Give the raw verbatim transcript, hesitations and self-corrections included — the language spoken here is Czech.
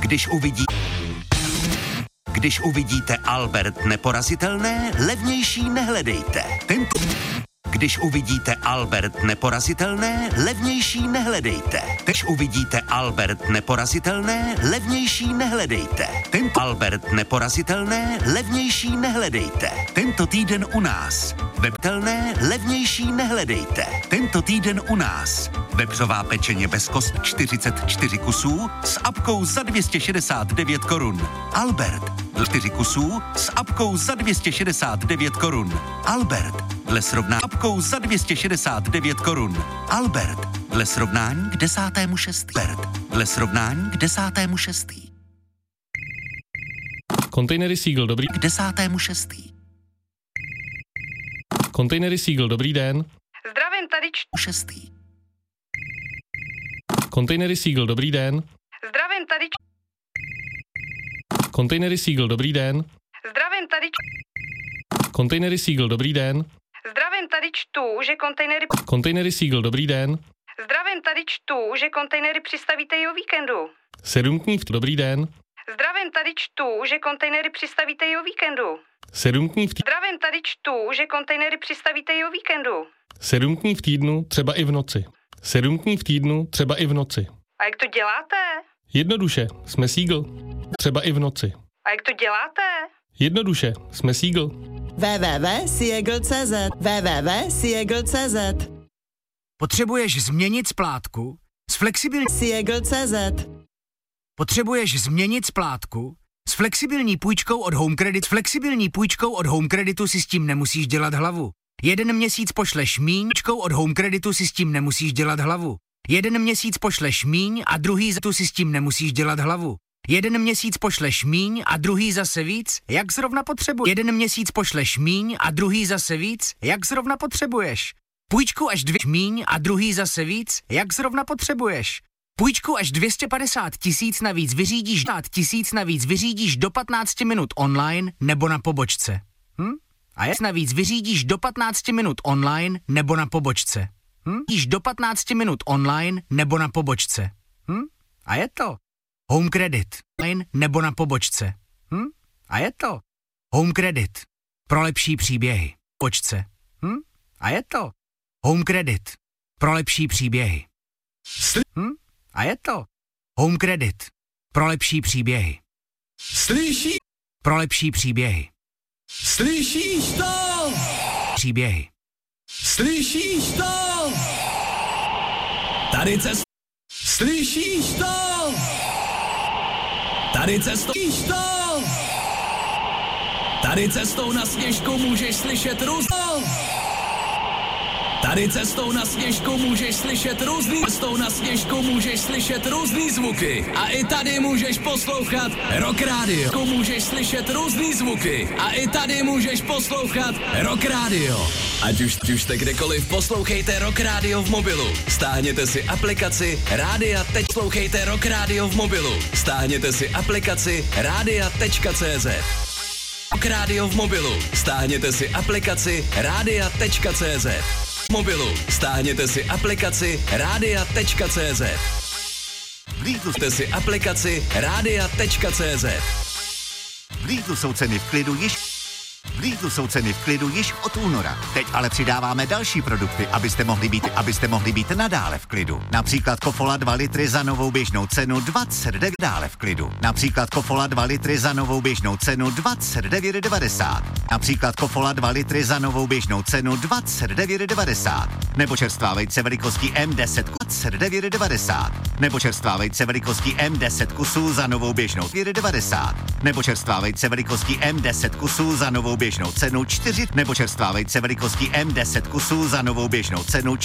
Když uvidí... Když uvidíte Albert neporazitelné, levnější nehledejte. Tento... Když uvidíte Albert neporazitelné, levnější nehledejte. Když uvidíte Albert neporazitelné, levnější nehledejte. Tento Albert neporazitelné, levnější nehledejte. Tento týden u nás. Webtelné, levnější nehledejte. Tento týden u nás. Vepřová pečeně bez kost čtyřicet čtyři kusů s apkou za dvě stě šedesát devět korun. Albert, čtyři kusů s apkou za dvě stě šedesát devět korun. Albert, dle srovnání apkou za dvě stě šedesát devět korun. Albert, dle srovnání k desátému šestý. Albert, dle srovnání k desátému šestý. Kontejnery Seagull, dobrý... K desátému šestý. Kontejnery Seagull, dobrý den. Zdravím, tady č... šestý. Kontejnery Seagull, dobrý den. Zdravím, tady č... Kontejnery Seagull, dobrý den. Zdravím, tady č... Kontejnery Seagull, dobrý den. Zdravím, tady čtu, že kontejnery... Kontejnery Seagull, dobrý den. Zdravím, tady čtu, že kontejnery přistavíte i o víkendu. Sedm dní v... Dobrý den. Zdravím, tady čtu, že kontejnery přistavíte i o víkendu. Sedm dní v... Zdravím, tady čtu, že kontejnery přistavíte i o víkendu. Sedm dní v týdnu, třeba i v noci. Sedm dní v týdnu, třeba i v noci. A jak to děláte? Jednoduše, jsme Seagull. Třeba i v noci. A jak to děláte? Jednoduše, jsme Seagull. w w w tečka seagull tečka c z w w w tečka seagull tečka c z. Potřebuješ změnit splátku s flexibilní seagull tečka c z. Potřebuješ změnit splátku s flexibilní půjčkou od Home Credit. S flexibilní půjčkou od Home Creditu si s tím nemusíš dělat hlavu. Jeden měsíc pošleš míň, půjčkou od Home Creditu si s tím nemusíš dělat hlavu. Jeden měsíc pošleš míň a druhý za tu si s tím nemusíš dělat hlavu. Jeden měsíc pošleš míň a druhý zase víc, jak zrovna potřebuješ. Jeden měsíc pošleš míň a druhý zase víc, jak zrovna potřebuješ. Půjčku až dvě míň a druhý zase víc, jak zrovna potřebuješ. Půjčku až dvě stě padesát tisíc navíc vyřídíš, tisíc navíc vyřídíš do patnácti minut online nebo na pobočce. Hm? A jak navíc vyřídíš do patnácti minut online nebo na pobočce. Hm? Jíš do patnácti minut online nebo na pobočce. Hm? A je to Home Credit online nebo na pobočce. Hm? A je to Home Credit pro lepší příběhy. Pobočce. Hm? A je to Home Credit pro lepší příběhy. Hm? A je to Home Credit pro lepší příběhy. Slyší? Pro lepší příběhy. Slyšíš to? Příběhy. Slyšíš to? Tady cest... Slyšíš to? Tady cestou... Slyšíš to? Tady cestou na Sněžku můžeš slyšet různou. Tady cestou na Sněžku můžeš slyšet různý, cestou na Sněžku můžeš slyšet různý zvuky. A i tady můžeš poslouchat Rock Radio. Můžeš slyšet různý zvuky. A i tady můžeš poslouchat Rock Radio. Ať už, ať už jste kdekoliv, poslouchejte Rock Radio v mobilu. Stáhněte si aplikaci Rádia. Teď poslouchejte Rock Radio v mobilu. Stáhněte si aplikaci rádia tečka cé zet. Rock Radio v mobilu. Stáhněte si aplikaci rádia tečka cé zet. Mobilu. Stáhněte si aplikaci rádia tečka cé zet. Vlídněte si aplikaci rádia tečka cé zet. V Lidlu jsou ceny v klidu již... V Lidlu jsou ceny v klidu již od února. Teď ale přidáváme další produkty, abyste mohli být, abyste mohli být nadále v klidu. Například Kofola dva litry za novou běžnou cenu dvacet devět dále v klidu. Například Kofola dva litry za novou běžnou cenu dvacet devět devadesát. Například Kofola dva litry za novou běžnou cenu dvacet devět devadesát. Nebo čerstvá vejce velikostí M deset dvacet devět devadesát. Nebo čerstvá vejce velikostí M deset kusů za novou běžnou devět devadesát. Nebo čerstvá vejce velikostí M deset kusů za novou běžnou cenu čtyři, nebo čerstvá vejce velikostí M deset kusů za novou běžnou cenu